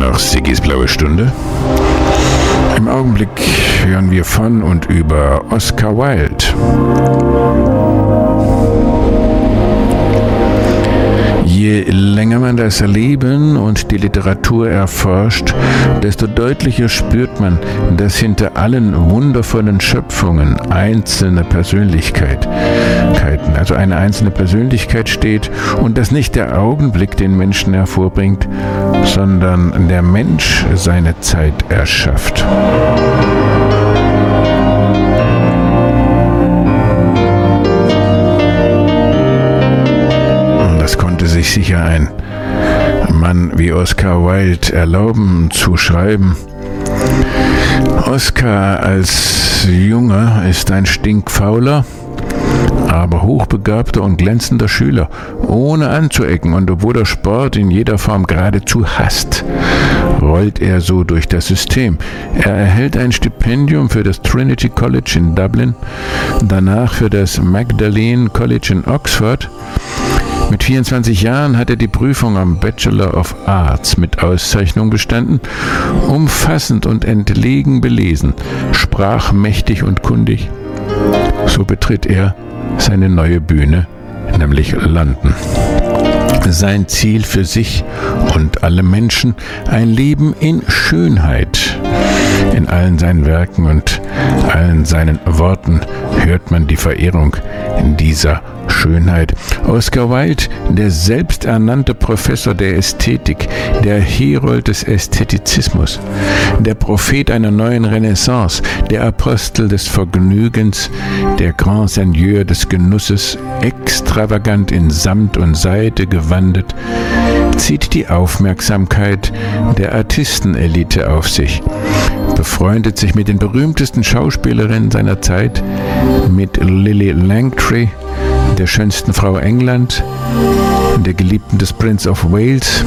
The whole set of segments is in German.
nach Siggis Blaue Stunde. Im Augenblick hören wir von und über Oscar Wilde. Je länger man das Leben und die Literatur erforscht, desto deutlicher spürt man, dass hinter allen wundervollen Schöpfungen einzelne Persönlichkeiten, also eine einzelne Persönlichkeit steht und dass nicht der Augenblick den Menschen hervorbringt, sondern der Mensch seine Zeit erschafft. Sich sicher ein Mann wie Oscar Wilde erlauben zu schreiben. Oscar als Junge ist ein stinkfauler, aber hochbegabter und glänzender Schüler, ohne anzuecken, und obwohl er Sport in jeder Form geradezu hasst, rollt er so durch das System. Er erhält ein Stipendium für das Trinity College in Dublin, danach für das Magdalene College in Oxford. Mit 24 Jahren hat er die Prüfung am Bachelor of Arts mit Auszeichnung bestanden, umfassend und entlegen belesen, sprachmächtig und kundig. So betritt er seine neue Bühne, nämlich London. Sein Ziel für sich und alle Menschen, ein Leben in Schönheit. In allen seinen Werken und allen seinen Worten hört man die Verehrung dieser Schönheit. Oscar Wilde, der selbsternannte Professor der Ästhetik, der Herold des Ästhetizismus, der Prophet einer neuen Renaissance, der Apostel des Vergnügens, der Grand Seigneur des Genusses, extravagant in Samt und Seide gewandet, zieht die Aufmerksamkeit der Artistenelite auf sich, befreundet sich mit den berühmtesten Schauspielerinnen seiner Zeit, mit Lily Langtry, der schönsten Frau England, der Geliebten des Prince of Wales,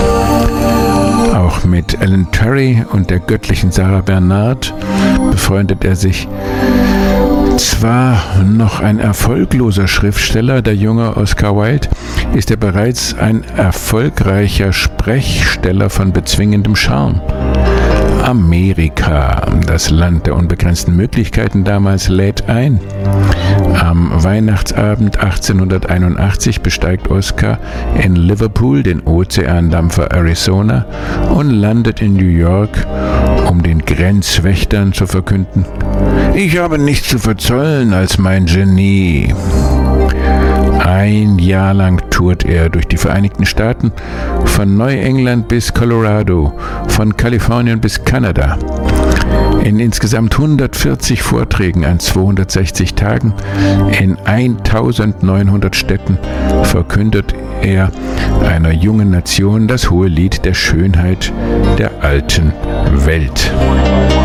auch mit Ellen Terry und der göttlichen Sarah Bernhardt befreundet er sich. Zwar noch ein erfolgloser Schriftsteller, der junge Oscar Wilde, ist er bereits ein erfolgreicher Sprechsteller von bezwingendem Charme. Amerika, das Land der unbegrenzten Möglichkeiten damals, lädt ein. Am Weihnachtsabend 1881 besteigt Oscar in Liverpool den Ozeandampfer Arizona und landet in New York, um den Grenzwächtern zu verkünden: Ich habe nichts zu verzollen als mein Genie. Ein Jahr lang tourt er durch die Vereinigten Staaten, von Neuengland bis Colorado, von Kalifornien bis Kanada. In insgesamt 140 Vorträgen an 260 Tagen in 1900 Städten verkündet er einer jungen Nation das hohe Lied der Schönheit der alten Welt.